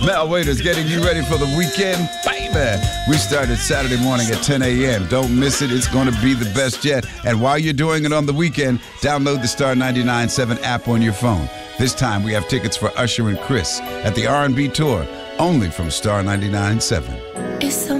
Mel Waiters getting you ready for the weekend, baby. We started Saturday morning at 10 a.m. Don't miss it. It's going to be the best yet. And while you're doing it on the weekend, download the Star 99.7 app on your phone. This time we have tickets for Usher and Chris at the R&B tour, only from Star 99.7. It's so